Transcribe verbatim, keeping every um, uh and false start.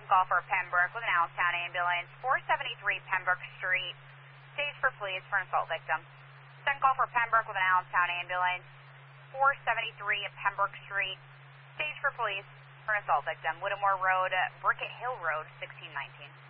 call for Pembroke with an Allentown ambulance, four seventy-three Pembroke Street. Stage for police for an assault victim. Second call for Pembroke with an Allentown ambulance, four seventy-three Pembroke Street. Stage for police for an assault victim. Whittemore Road, Brickett Hill Road, sixteen nineteen.